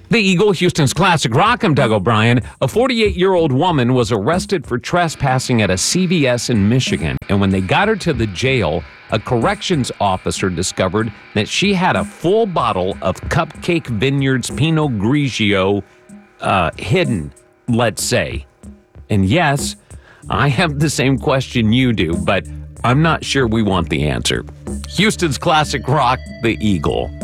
The Eagle, Houston's classic rock. I'm Doug O'Brien. A 48-year-old woman was arrested for trespassing at a CVS in Michigan. And when they got her to the jail, a corrections officer discovered that she had a full bottle of Cupcake Vineyards Pinot Grigio hidden, let's say. And yes, I have the same question you do, but I'm not sure we want the answer. Houston's classic rock, the Eagle.